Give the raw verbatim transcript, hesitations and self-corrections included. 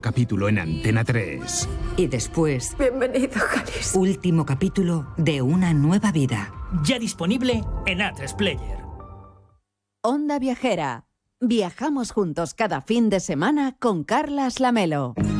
Capítulo en Antena tres. Y después... Bienvenido, Jalis. Último capítulo de Una nueva vida. Ya disponible en A tres Player. Onda Viajera. Viajamos juntos cada fin de semana con Carlas Lamelo.